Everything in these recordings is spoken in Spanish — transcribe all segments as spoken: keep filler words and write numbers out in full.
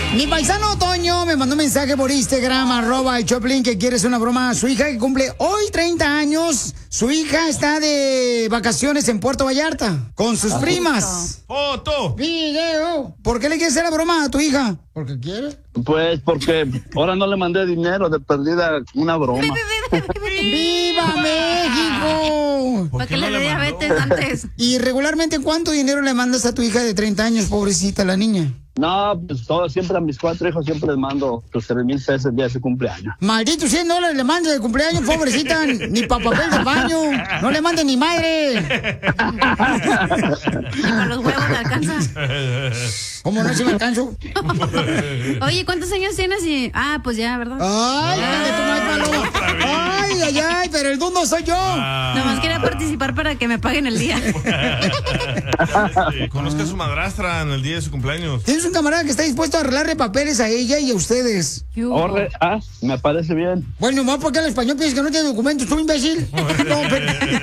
Mi paisano Toño me mandó un mensaje por Instagram, arroba el Choplin, que quiere hacer una broma a su hija que cumple hoy treinta años. Su hija está de vacaciones en Puerto Vallarta con sus ah, primas. ¡Foto! ¡Video! ¿Por qué le quieres hacer la broma a tu hija? ¿Porque quiere? Pues porque ahora no le mandé dinero, de perdida una broma. ¡Viva México! ¿Para qué le dé diabetes antes? ¿Y regularmente cuánto dinero le mandas a tu hija de treinta años, pobrecita la niña? No, pues todo, siempre a mis cuatro hijos siempre les mando tus tres mil pesos el día de su cumpleaños. Maldito cien dólares le mandas de cumpleaños, pobrecita, ni pa' papel de baño, no le mande ni madre. Ni para los huevos le alcanza. ¿Cómo no se me alcanzo? Oye, ¿cuántos años tienes? Y... Ah, pues ya, ¿verdad? Ay, ay, tu madre, ay, ay, ay, pero el dundo soy yo. Ah. Nomás quería participar para que me paguen el día. Sí, conozca a su madrastra en el día de su cumpleaños. Tienes un camarada que está dispuesto a arreglarle papeles a ella y a ustedes. Orre, ah, me parece bien. Bueno, más porque el español piensas que no tiene documentos, tú imbécil. No, pero...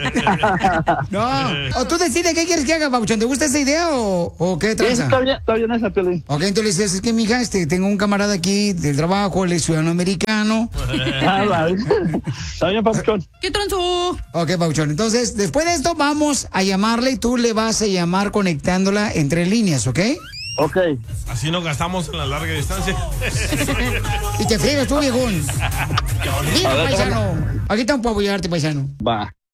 no. O tú decides qué quieres que haga, Pabuchón. ¿Te gusta esa idea o, o qué traza? Sí, está bien, está bien esa, Piolín. Ok, entonces es que, mija, este, tengo un camarada aquí del trabajo, él es ciudadano americano. Ah, vale. Está bien, Pabuchón. ¿Qué tranzó? Ok, Pabuchón. Entonces, después de esto, vamos a llamarle y tú le vas a llamar conectándola entre líneas, ¿ok? Ok. Así no gastamos en la larga distancia. Y te friegas tú, viejón. Mira, paisano. Aquí está un para apoyarte, paisano. Va.